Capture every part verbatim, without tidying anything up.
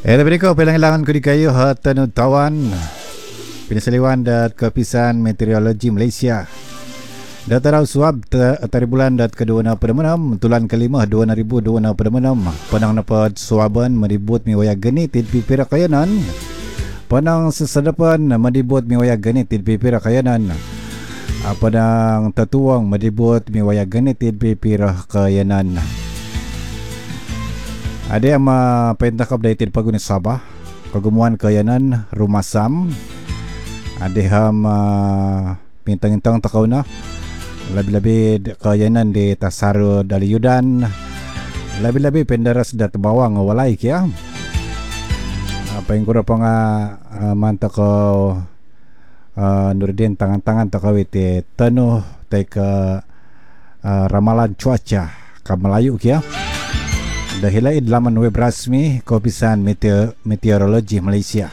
Eh, tapi ko pilang-ilangan ko di kayo ha tanud tawan pinasaliwan dat kepisan meteorologi Malaysia. Data raw suab tari bulan dat kedua na pada menam tulan kelima dua ribu dua na pada menam panang napad suaban meribut miwaya geni tid pipira kayanan panang sesadapan meribut miwaya geni tid pipira kayanan panang tatuang meribut miwaya geni tid pipira kayanan. Ada yang pentakap dari tid pagunis Sabah kagumuan kayanan rumah sam ada yang bintang-bintang takau na lebih-lebih kayanan di Tasaru Daliyudan lebih-lebih pendaras dat bawang walai kia apa yang kurang pang uh, manta ko uh, Nurdin tangan-tangan takau itu tenuh teka uh, ramalan cuaca ke Melayu kia dah hilai laman web rasmi Kepisan Meteor Meteorologi Malaysia.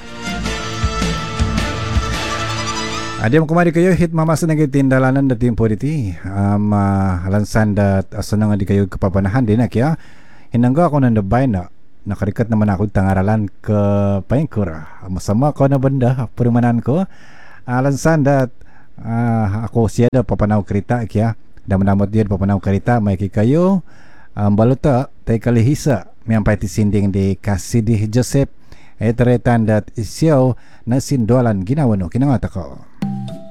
Ada yang kemari kayo hit mama senang tindalanan da tempo diti um, uh, lansan dat asanang di kayo kepapanahan din nak ya hinangga ako nanda bay na nakarikat naman ako tangaralan ke payengkura masama ko na benda permanan ko uh, lansan dat uh, ako siada papanaw kereta kya daman-damot dia papanaw kereta may kayo um, balota tay kalihisa miyampai tisinding di Kasidih Joseph eteretan dat isyaw na sindolan ginawa no kinangata ko.